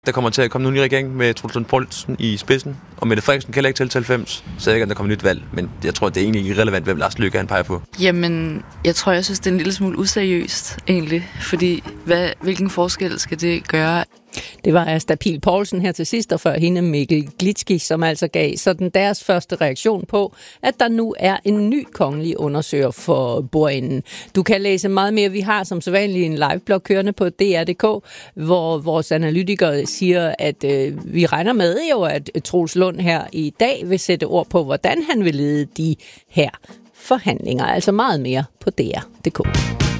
Der kommer til at komme en ny regering med Troels Lund Poulsen i spidsen, og Mette Frederiksen kan heller ikke tælle til 90, så jeg ved ikke, om der kommer nyt valg, men jeg tror, det er egentlig irrelevant, hvem Lars Løkke han peger på. Jamen, jeg synes, det er en lille smule useriøst, egentlig, fordi hvilken forskel skal det gøre? Det var Asta Pihl Poulsen her til sidst, og før hende Mikkel Glitski, som altså gav sådan deres første reaktion på, at der nu er en ny kongelig undersøger for bordenden. Du kan læse meget mere. Vi har som sædvanligt en liveblog kørende på DR.dk, hvor vores analytikere siger, at vi regner med jo, at Troels Lund her i dag vil sætte ord på, hvordan han vil lede de her forhandlinger. Altså meget mere på DR.dk.